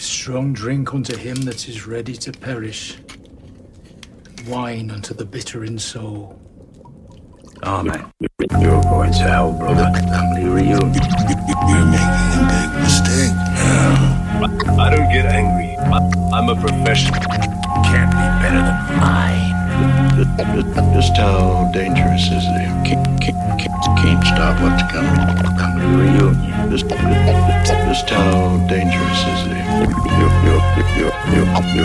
strong drink unto him that is ready to perish, wine unto the bitter in soul. Oh man, you're going to hell, brother. Family reunion. You're making a big mistake now. I don't get angry. I'm a professional. Can't be better than mine. Just how dangerous is it? Can't stop what's coming. Family reunion. Just how dangerous is it?